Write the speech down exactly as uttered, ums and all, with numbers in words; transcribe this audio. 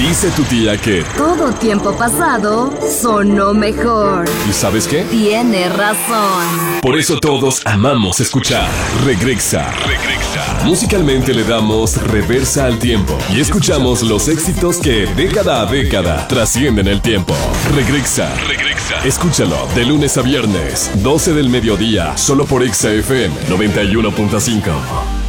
Dice tu tía que todo tiempo pasado sonó mejor. ¿y sabes qué? Tiene razón. Por eso todos amamos escuchar Regrexa. Regrexa. Musicalmente le damos reversa al tiempo y escuchamos los éxitos que década a década trascienden el tiempo. Regrexa. Regrexa. Escúchalo de lunes a viernes, doce del mediodía, solo por Exa F M noventa y uno punto cinco.